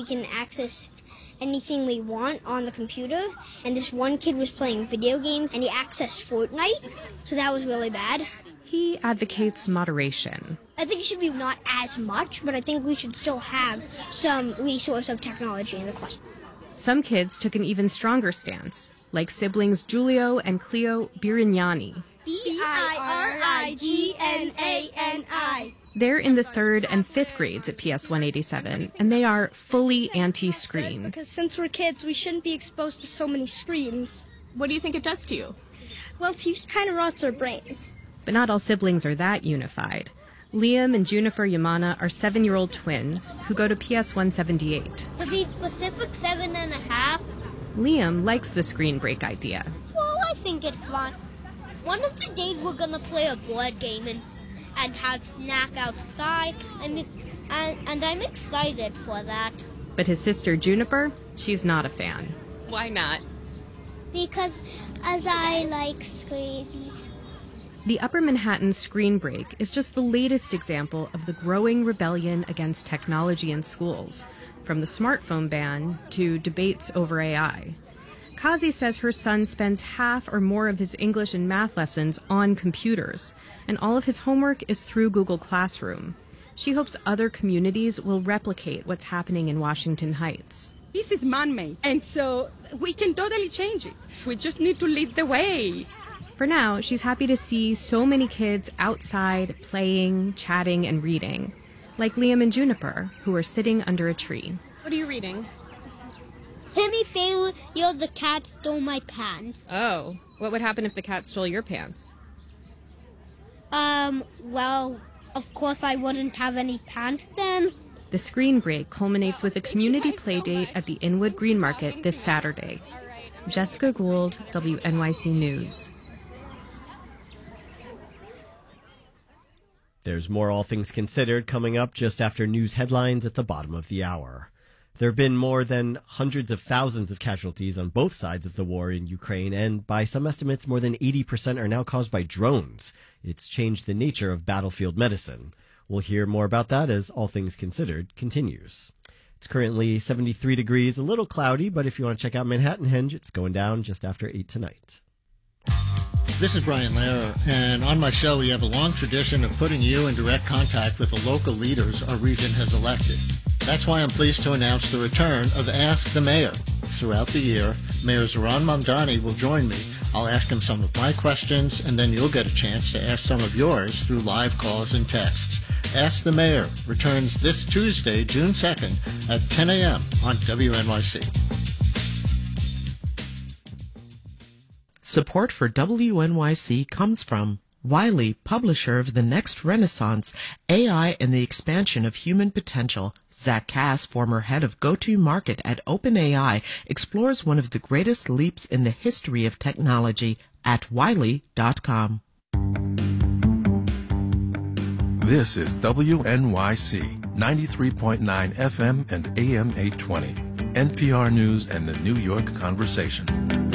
can access anything we want on the computer. And this one kid was playing video games, and he accessed Fortnite, so that was really bad. He advocates moderation. I think it should be not as much, but I think we should still have some resource of technology in the classroom. Some kids took an even stronger stance, like siblings Giulio and Cleo Birignani. Birignani. They're in the 3rd and 5th grades at PS 187, and they are fully anti-screen. Because since we're kids, we shouldn't be exposed to so many screens. What do you think it does to you? Well, TV kind of rots our brains. But not all siblings are that unified. Liam and Juniper Yamana are 7-year-old twins who go to PS 178. To be specific, 7.5. Liam likes the screen break idea. Well, I think it's fun. One of the days we're gonna play a board game and have snack outside, and I'm excited for that. But his sister Juniper, she's not a fan. Why not? Because as I like screens. The Upper Manhattan screen break is just the latest example of the growing rebellion against technology in schools, from the smartphone ban to debates over AI. Kazi says her son spends half or more of his English and math lessons on computers, and all of his homework is through Google Classroom. She hopes other communities will replicate what's happening in Washington Heights. This is man-made, and so we can totally change it. We just need to lead the way. For now, she's happy to see so many kids outside playing, chatting, and reading, like Liam and Juniper, who are sitting under a tree. What are you reading? Timmy Failure, the cat stole my pants. Oh, what would happen if the cat stole your pants? Well, of course I wouldn't have any pants then. The screen break culminates with a community play date at the Inwood Green Market this Saturday. Jessica Gould, WNYC News. There's more All Things Considered coming up just after news headlines at the bottom of the hour. There have been more than hundreds of thousands of casualties on both sides of the war in Ukraine, and by some estimates, more than 80% are now caused by drones. It's changed the nature of battlefield medicine. We'll hear more about that as All Things Considered continues. It's currently 73 degrees, a little cloudy, but if you want to check out Manhattan Henge, it's going down just after 8 tonight. This is Brian Lehrer, and on my show we have a long tradition of putting you in direct contact with the local leaders our region has elected. That's why I'm pleased to announce the return of Ask the Mayor. Throughout the year, Mayor Zoran Mamdani will join me. I'll ask him some of my questions, and then you'll get a chance to ask some of yours through live calls and texts. Ask the Mayor returns this Tuesday, June 2nd at 10 a.m. on WNYC. Support for WNYC comes from Wiley, publisher of The Next Renaissance, AI and the Expansion of Human Potential. Zach Cass, former head of go-to-market at OpenAI, explores one of the greatest leaps in the history of technology at Wiley.com. This is WNYC 93.9 FM and AM 820, NPR News and the New York Conversation.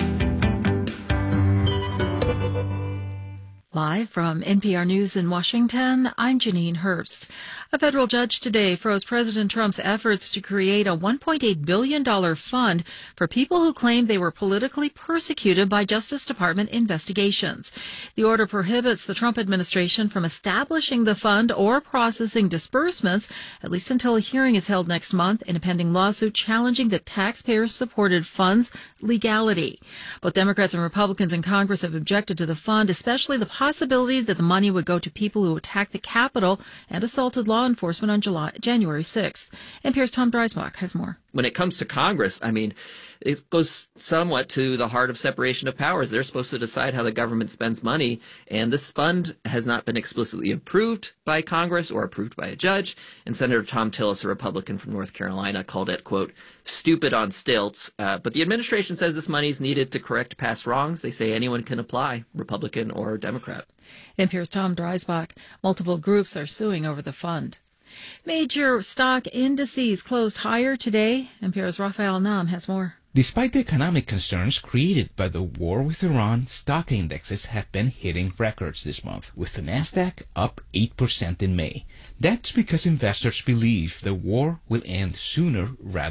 Live from NPR News in Washington, I'm Janine Herbst. A federal judge today froze President Trump's efforts to create a $1.8 billion fund for people who claim they were politically persecuted by Justice Department investigations. The order prohibits the Trump administration from establishing the fund or processing disbursements, at least until a hearing is held next month in a pending lawsuit challenging the taxpayer-supported fund's legality. Both Democrats and Republicans in Congress have objected to the fund, especially the possibility that the money would go to people who attacked the Capitol and assaulted law enforcement on January 6th. NPR's Tom Dreisbach has more. When it comes to Congress, I mean, it goes somewhat to the heart of separation of powers. They're supposed to decide how the government spends money, and this fund has not been explicitly approved by Congress or approved by a judge. And Senator Tom Tillis, a Republican from North Carolina, called it, quote, stupid on stilts. But the administration says this money is needed to correct past wrongs. They say anyone can apply, Republican or Democrat. NPR's Tom Dreisbach. Multiple groups are suing over the fund. Major stock indices closed higher today. NPR's Raphael Nam has more. Despite the economic concerns created by the war with Iran, stock indexes have been hitting records this month, with the Nasdaq up 8% in May. That's because investors believe the war will end sooner rather